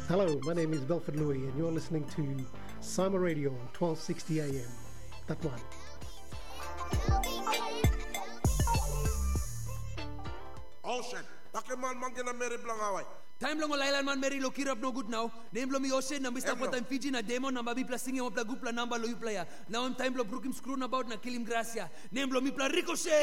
Hello, my name is Belford Louis, and you're listening to Sama Radio on 1260 AM. That one. Oh shit, bakit man gina Mary Blanc away? Time lang olailan man Mary lo kirap no good now. Name lo mi Ocean na bista po time Fiji na demo na mabi pla singing op la gupla namba lo yuplaya. Now I'm time lo brukim screw about na kilim gracia. Name lo mi pla Ricochet.